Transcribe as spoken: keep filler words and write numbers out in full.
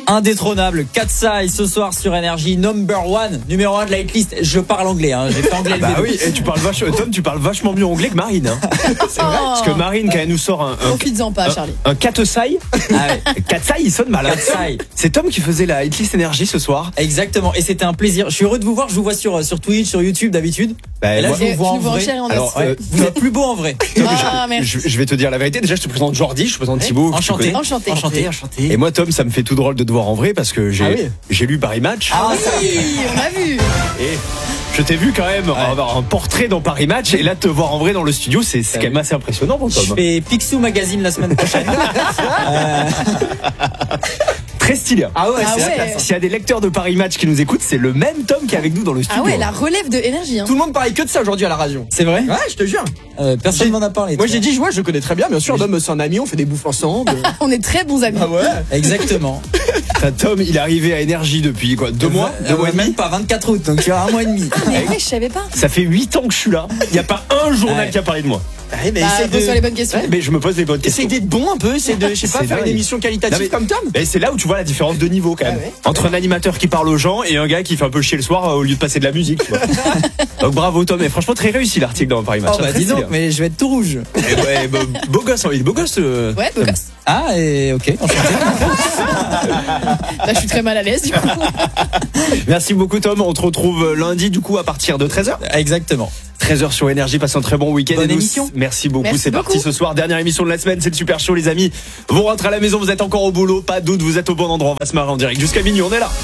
Indétrônable, Katsai ce soir sur Énergie, number one, numéro un de la hitlist. Je parle anglais, hein. J'ai fait anglais. Bah oui, et tu parles vachement, Tom, tu parles vachement mieux anglais que Marine. Hein. C'est vrai. Parce que Marine, quand elle nous sort un, un profites-en pas, un, Charlie. Un Katsai. Ah ouais. Katsai, il sonne mal. Katsai. C'est Tom qui faisait la hitlist Énergie ce soir. Exactement. Et c'était un plaisir. Je suis heureux de vous voir. Je vous vois sur sur Twitch, sur YouTube d'habitude. Bah, et là, moi, je vous vois en vrai. En Alors, ouais, euh, vous êtes plus beau en vrai. Tom, ah, je, merci. je, je vais te dire la vérité. Déjà, je te présente Jordi, je te présente Thibaut. Enchanté. Enchanté. Enchanté. Enchanté. Et moi, Tom, ça me fait tout drôle de te voir en vrai parce que j'ai Ah oui. j'ai lu Paris Match. Ah, ça y est. Oui, on a vu. Et je t'ai vu quand même avoir un portrait dans Paris Match et là te voir en vrai dans le studio, c'est c'est quand même assez impressionnant pour Tom. Je fais Picsou Magazine la semaine prochaine. euh... Très stylé. Ah ouais, Ah c'est ouais. la classe, hein. S'il y a des lecteurs de Paris Match qui nous écoutent, c'est le même Tom qui est avec nous dans le studio. Ah ouais, la relève de énergie. Hein. Tout le monde parlait que de ça aujourd'hui à la radio. C'est vrai? Ouais, je te jure. Euh, personne m'en a parlé. Moi toi. j'ai dit, ouais, je connais très bien, bien sûr. Dom, c'est un ami, on fait des bouffes ensemble. On est très bons amis. Ah ouais. Exactement. T'as Tom, il est arrivé à Énergie depuis quoi Deux mois Euh, Deux mois et même demi. pas vingt-quatre août, donc il y a un mois et demi. Mais ouais, je savais pas. Ça fait huit ans que je suis là. Il n'y a pas un journal Ouais. qui a parlé de moi. Ouais, mais Bah, essaye pose-toi les de... bonnes questions. Mais je me pose les bonnes questions. essaye d'être bon un peu, essaye de, je sais pas, C'est faire une dingue. émission qualitative Non, mais- comme Tom. Et c'est là où tu vois la différence de niveau quand même. Ah ouais. Entre un animateur qui parle aux gens et un gars qui fait un peu chier le soir euh, au lieu de passer de la musique. Tu vois. Donc bravo Tom, et franchement très réussi l'article dans Paris Match. Oh bah Très dis donc, stylé. mais je vais être tout rouge. Et ouais, bah, beau gosse, hein, il est beau gosse. euh. Ouais, beau gosse. Ah et ok, enchanté. Là, je suis très mal à l'aise du coup. Merci beaucoup Tom, on te retrouve lundi du coup à partir de treize heures. Exactement. treize heures sur Énergie, passez un très bon week-end. Bonne Et nous, émission. Merci beaucoup, Merci c'est beaucoup. parti ce soir. Dernière émission de la semaine, c'est le Super Show les amis. Vous rentrez à la maison, vous êtes encore au boulot, pas de doute, vous êtes au bon endroit, on va se marrer en direct. Jusqu'à minuit, on est là.